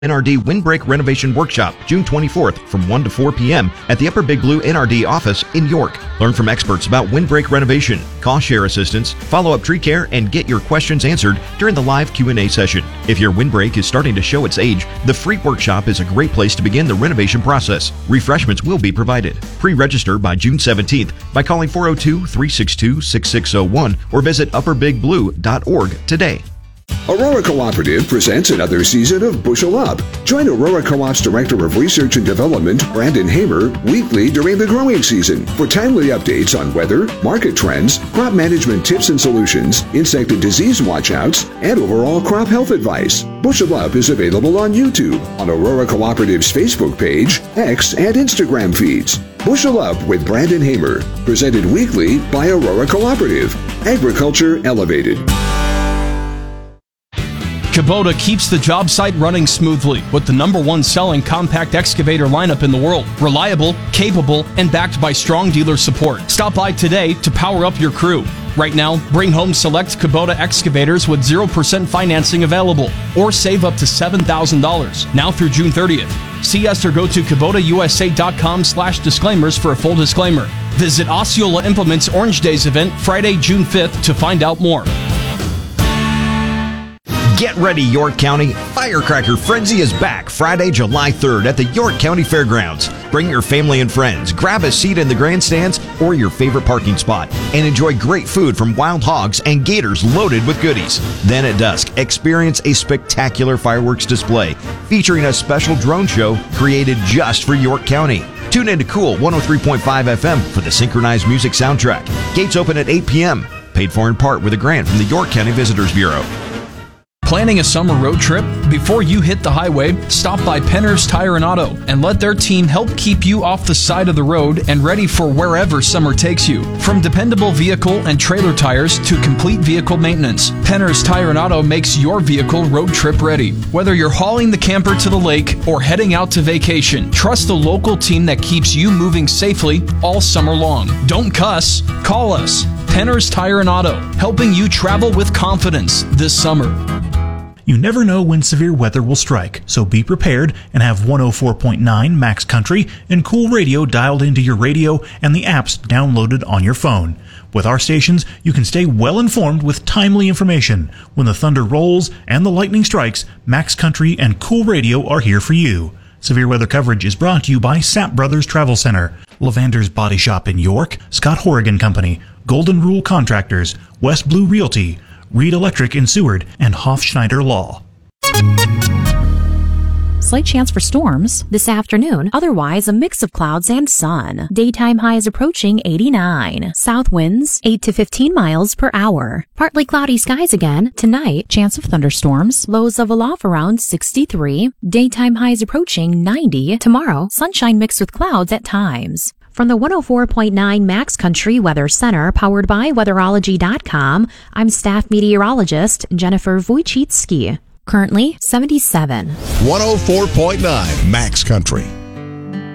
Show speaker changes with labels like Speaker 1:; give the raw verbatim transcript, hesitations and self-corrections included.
Speaker 1: N R D Windbreak Renovation Workshop, June twenty-fourth from one to four p.m. at the Upper Big Blue N R D office in York. Learn from experts about windbreak renovation, cost share assistance, follow-up tree care, and get your questions answered during the live Q and A session. If your windbreak is starting to show its age, the free workshop is a great place to begin the renovation process. Refreshments will be provided. Pre-register by June seventeenth by calling four oh two, three six two, six six oh one or visit upper big blue dot org today.
Speaker 2: Aurora Cooperative presents another season of Bushel Up. Join Aurora Co-op's Director of Research and Development, Brandon Hamer, weekly during the growing season for timely updates on weather, market trends, crop management tips and solutions, insect and disease watchouts, and overall crop health advice. Bushel Up is available on YouTube, on Aurora Cooperative's Facebook page, X, and Instagram feeds. Bushel Up with Brandon Hamer, presented weekly by Aurora Cooperative. Agriculture Elevated.
Speaker 3: Kubota keeps the job site running smoothly with the number one selling compact excavator lineup in the world. Reliable, capable, and backed by strong dealer support. Stop by today to power up your crew. Right now, bring home select Kubota excavators with zero percent financing available or save up to seven thousand dollars now through June thirtieth. See us or go to Kubota U S A dot com slash disclaimers for a full disclaimer. Visit Osceola Implements Orange Days event Friday, June fifth to find out more.
Speaker 1: Get ready, York County. Firecracker Frenzy is back Friday, July third at the York County Fairgrounds. Bring your family and friends, grab a seat in the grandstands or your favorite parking spot, and enjoy great food from wild hogs and gators loaded with goodies. Then at dusk, experience a spectacular fireworks display featuring a special drone show created just for York County. Tune in to Cool one oh three point five F M for the synchronized music soundtrack. Gates open at eight p.m. Paid for in part with a grant from the York County Visitors Bureau.
Speaker 3: Planning a summer road trip? Before you hit the highway, stop by Penner's Tire and Auto and let their team help keep you off the side of the road and ready for wherever summer takes you. From dependable vehicle and trailer tires to complete vehicle maintenance, Penner's Tire and Auto makes your vehicle road trip ready. Whether you're hauling the camper to the lake or heading out to vacation, trust the local team that keeps you moving safely all summer long. Don't cuss. Call us. Penner's Tire and Auto, helping you travel with confidence this summer.
Speaker 4: You never know when severe weather will strike, so be prepared and have one oh four point nine Max Country and Cool Radio dialed into your radio and the apps downloaded on your phone. With our stations, you can stay well informed with timely information. When the thunder rolls and the lightning strikes, Max Country and Cool Radio are here for you. Severe weather coverage is brought to you by Sapp Brothers Travel Center, Lavander's Body Shop in York, Scott Horrigan Company, Golden Rule Contractors, West Blue Realty, Reed Electric in Seward, and Hofschneider Law.
Speaker 5: Slight chance for storms this afternoon. Otherwise, a mix of clouds and sun. Daytime highs approaching eighty-nine. South winds eight to fifteen miles per hour. Partly cloudy skies again. Tonight, chance of thunderstorms. Lows level off around sixty-three. Daytime highs approaching ninety. Tomorrow, sunshine mixed with clouds at times. From the one oh four point nine Max Country Weather Center, powered by weatherology dot com, I'm staff meteorologist Jennifer Wojcicki. Currently seventy-seven.
Speaker 6: one oh four point nine Max Country.